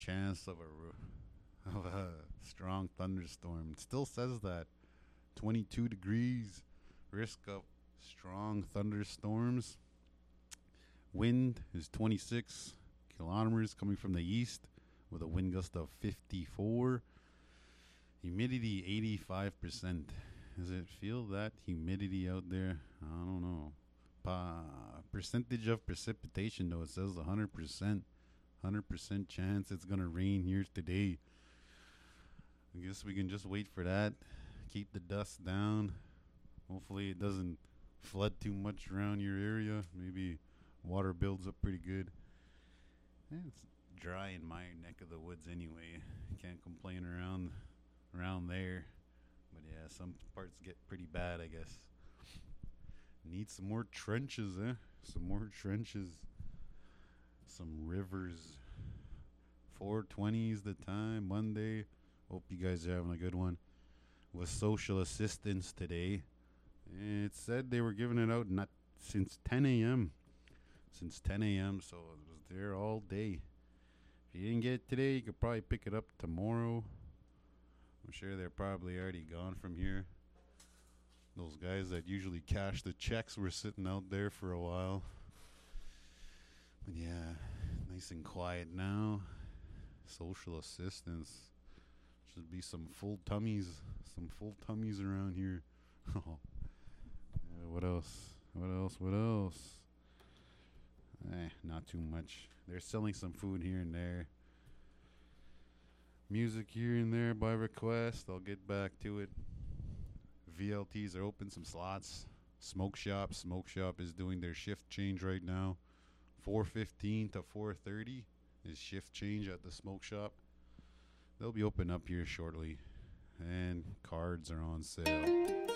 chance of a strong thunderstorm. It still says that 22 degrees, risk of strong thunderstorms. Wind is 26 kilometers coming from the east with a wind gust of 54. Humidity 85%. Does it feel that humidity out there? I don't know. Percentage of precipitation though, it says 100%. 100% chance it's gonna rain here today. I guess we can just wait for that. Keep the dust down. Hopefully it doesn't flood too much around your area. Maybe water builds up pretty good. It's dry in my neck of the woods anyway. Can't complain around there. But yeah, some parts get pretty bad, I guess. Need some more trenches, eh? Some more trenches. Some rivers. 4:20 is the time, Monday. Hope you guys are having a good one. With social assistance today. It said they were giving it out not since 10 a.m. Since 10 a.m., so it was there all day. If you didn't get it today, you could probably pick it up tomorrow. I'm sure they're probably already gone from here. Those guys that usually cash the checks were sitting out there for a while. But yeah, nice and quiet now. Social assistance. Should be some full tummies. Some full tummies around here. What else? What else? What else? Not too much. They're selling some food here and there. Music here and there by request. I'll get back to it. VLTs are open, some slots. Smoke Shop. Smoke Shop is doing their shift change right now. 4:15 to 4:30 is shift change at the Smoke Shop. They'll be open up here shortly. And cards are on sale.